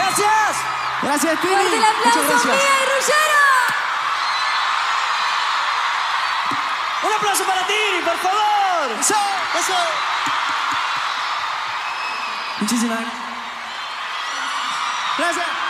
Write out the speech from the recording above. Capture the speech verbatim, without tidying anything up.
Gracias. Gracias, Twini. Fuerte el aplauso, Muchas gracias. Mía y Ruggero. Un aplauso para Tini, por favor. Eso, eso. Muchísimas gracias. Gracias.